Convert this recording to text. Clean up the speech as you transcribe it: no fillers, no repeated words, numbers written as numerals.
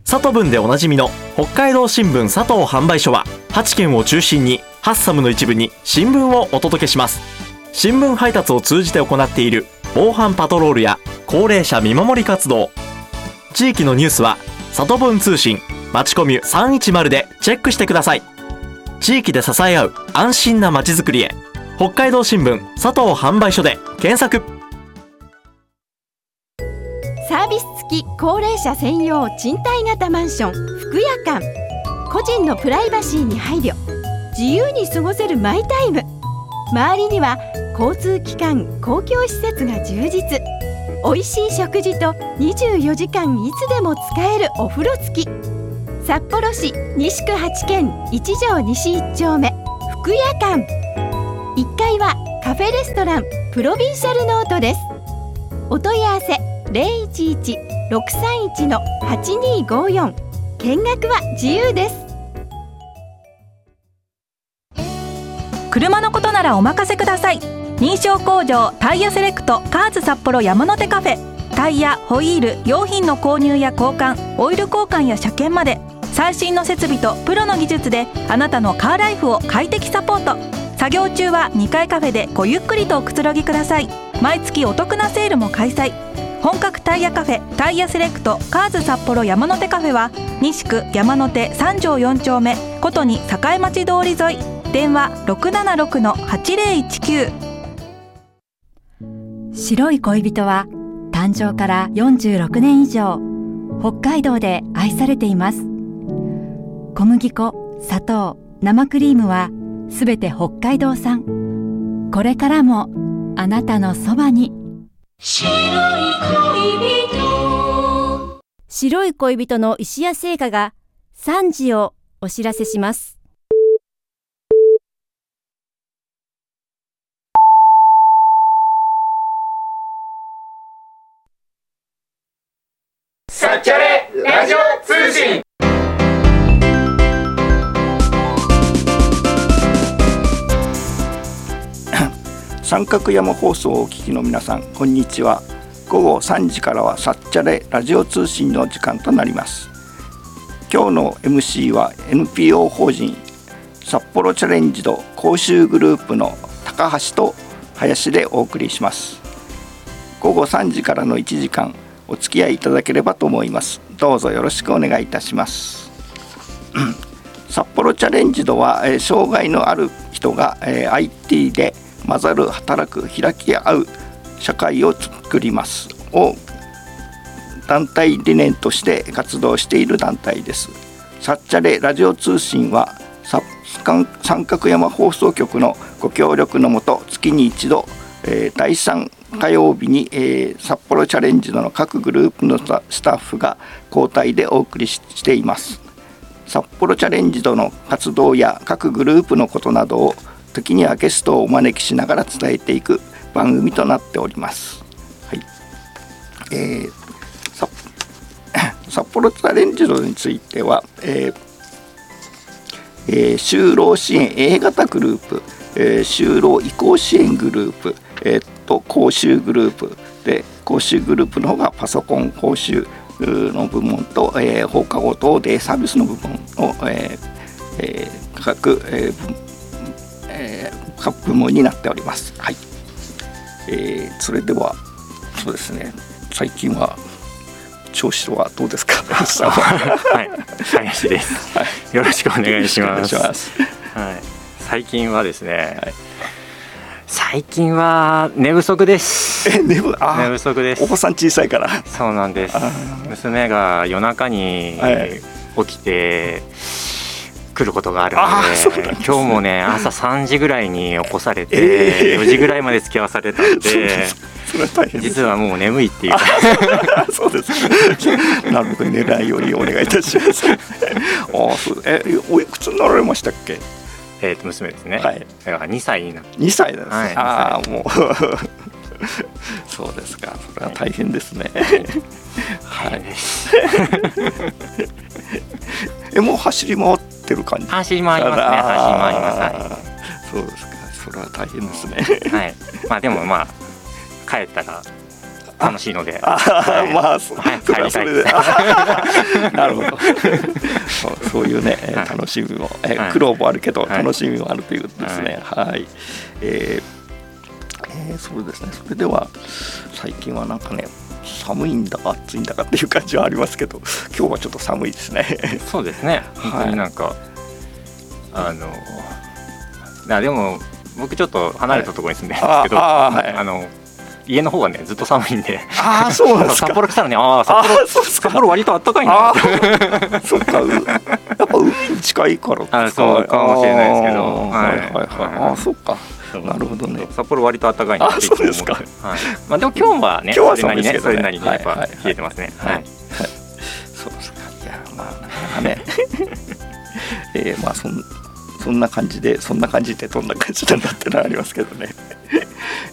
佐藤文でおなじみの北海道新聞佐藤販売所は8県を中心にハッサムの一部に新聞をお届けします。新聞配達を通じて行っている防犯パトロールや高齢者見守り活動、地域のニュースは佐藤文通信まちコミュ310でチェックしてください。地域で支え合う安心なまちづくりへ、北海道新聞佐藤販売所で検索。 サービス付き高齢者専用賃貸型マンション福屋館。個人のプライバシーに配慮、自由に過ごせるマイタイム。周りには交通機関、公共施設が充実。おいしい食事と24時間いつでも使えるお風呂付き。札幌市西区8軒一条西1丁目福屋館。1階はカフェレストランプロビンシャルノートです。お問い合わせ011-631-8254。見学は自由です。 車のことならお任せください。認証工場タイヤセレクトカーズ札幌山手カフェ。タイヤ、ホイール、用品の購入や交換、オイル交換や車検まで最新の設備とプロの技術であなたのカーライフを快適サポート。作業中は2階カフェでごゆっくりとおくつろぎください。毎月お得なセールも開催。本格タイヤカフェタイヤセレクトカーズ札幌山手カフェは西区山手3条4丁目ことに栄町通り沿い。電話 676-8019。 白い恋人は誕生から46年以上北海道で愛されています。小麦粉、砂糖、生クリームはすべて北海道産。これからもあなたのそばに。白い恋人の石屋製菓が3時をお知らせします。 サッチャレラジオ通信。 三角山放送をお聞きの皆さん、こんにちは。午後3時からはサッチャレラジオ通信の時間となります。今日の MC は NPO 法人札幌チャレンジド講習グループの高橋と林でお送りします。午後3時からの1時間お付き合いいただければと思います。どうぞよろしくお願いいたします。札幌チャレンジドは障害のある人が IT で混ざる、働く、開き合う社会を作りますを団体理念として活動している団体です。サッチャレラジオ通信は三角山放送局のご協力のもと月に一度、第3火曜日に、札幌チャレンジドの各グループのスタッフが交代でお送りしています。札幌チャレンジドの活動や各グループのことなどを時にはゲストをお招きしながら伝えていく番組となっております。はい。札幌チャレンジドについては、就労支援 A 型グループ、就労移行支援グループ、講習グループで、講習グループの方がパソコン講習の部門と、放課後等デイサービスの部門を、各部門になっております。はい。それではそうですね、最近は調子はどうですか？ はい、林です、はい、よろしくお願いします。はい、最近はですね、はい、最近は寝不足です。寝不足です。 お子さん小さいから。 そうなんです。娘が夜中に起きて来ることがあるので、今日もね朝3時ぐらいに起こされて、4時ぐらいまで付き合わされたので、実はもう眠いっていうか。 そうです。なるほど、寝ないようにお願いいたします。おいくつになられましたっけ？ 娘ですね。 はい。 2歳になって。 2歳なんです。 はい、 もうそうですか。それは大変ですね。はい。もう走り回ってる感じ？ 走り回りますね。走り回ります。はい。 そうですか。それは大変ですね。 はい。まあでも帰ったら楽しいので、 まあそれでなるほどそういうね楽しみも苦労もあるけど楽しみもあるということですね。はい。そうですね。それでは最近はなんかね寒いんだか暑いんだかっていう感じはありますけど、今日はちょっと寒いですね。 そうですね。本当になんか、でも僕ちょっと離れたところに住んでるんですけど、家の方はねずっと寒いんで、 そうなんですか。 札幌来たらね、札幌割と暖かいな。 そっか、やっぱ海に近いからそうかもしれないですけど、 そっか。なるほどね。 札幌割と暖かいなってそうですか。 まあでも今日はね、それなりね、それなりにやっぱ冷えてますね。 そうですか。いやまあなかなかね、まあそんな感じでどんな感じなんだってのはありますけどね。